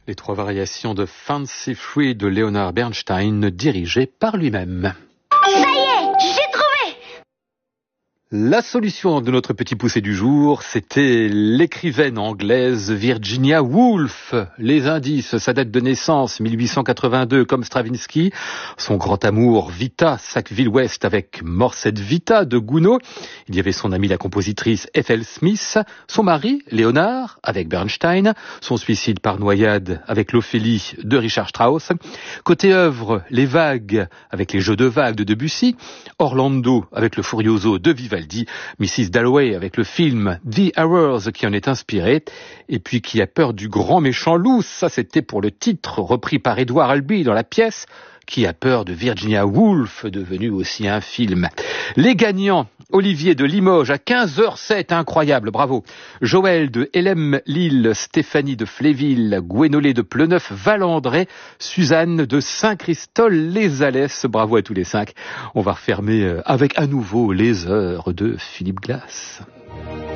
Les trois variations de Fancy Free de Leonard Bernstein, dirigées par lui-même. Ça y est, j'ai trouvé! La solution de notre petit poussé du jour, c'était l'écrivaine anglaise Virginia Woolf. Les indices, sa date de naissance, 1882, comme Stravinsky. Son grand amour, Vita, Sackville-West, avec Morset Vita de Gounod. Il y avait son amie la compositrice Ethel Smith. Son mari, Léonard, avec Bernstein. Son suicide par noyade avec l'Ophélie de Richard Strauss. Côté œuvre, Les Vagues, avec les Jeux de vagues de Debussy. Orlando, avec le Furioso de Vivaldi. Mrs. Dalloway avec le film The Hours qui en est inspiré, et puis Qui a peur du grand méchant loup, ça c'était pour le titre repris par Edward Albee dans la pièce Qui a peur de Virginia Woolf, devenu aussi un film. Les gagnants, Olivier de Limoges à 15h07, incroyable, bravo. Joël de Hélène Lille, Stéphanie de Fléville, Gwenolé de Ploneuf, Valandré, Suzanne de Saint-Christol-les-Alès, bravo à tous les 5. On va refermer avec à nouveau les heures de Philippe Glass.